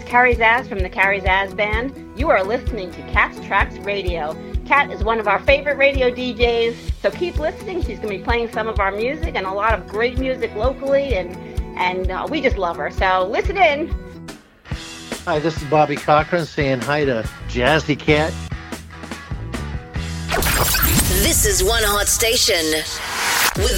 Carrie Zaz from the Carrie Zaz Band. You are listening to Cat's Tracks Radio. Cat is one of our favorite radio DJs, so keep listening. She's going to be playing some of our music and a lot of great music locally, and we just love her. So listen in. Hi, this is Bobby Cochran saying hi to Jazzy Cat. This is One Hot Station.